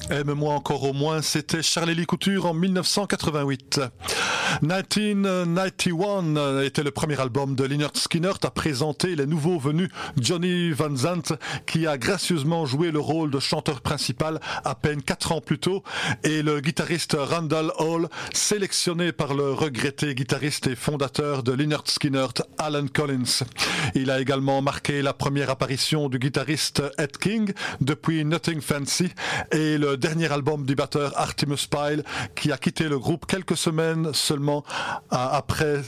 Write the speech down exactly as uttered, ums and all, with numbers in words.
Aime-moi encore au moins, c'était Charlie Lee Couture en mille neuf cent quatre-vingt-huit. dix-neuf quatre-vingt-onze était le premier album de Lynyrd Skynyrd à présenter les nouveaux venus Johnny Van Zandt, qui a gracieusement joué le rôle de chanteur principal à peine quatre ans plus tôt, et le guitariste Randall Hall, sélectionné par le regretté guitariste et fondateur de Lynyrd Skynyrd, Alan Collins. Il a également marqué la première apparition du guitariste Ed King depuis Nothing Fancy et le dernier album du batteur Artemus Pyle, qui a quitté le groupe quelques semaines seulement après